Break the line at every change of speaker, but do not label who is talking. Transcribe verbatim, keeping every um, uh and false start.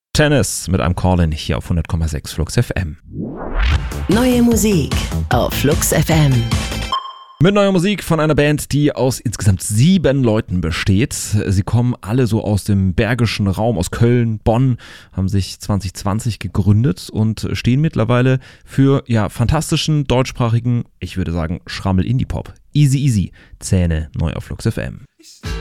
Tennis mit einem Call-In hier auf hundert Komma sechs Flux F M.
Neue Musik auf Flux F M.
Mit neuer Musik von einer Band, die aus insgesamt sieben Leuten besteht. Sie kommen alle so aus dem bergischen Raum, aus Köln, Bonn, haben sich zwanzig zwanzig gegründet und stehen mittlerweile für ja fantastischen deutschsprachigen, ich würde sagen, Schrammel-Indie-Pop. Easy Easy, Zähne, neu auf Flux F M.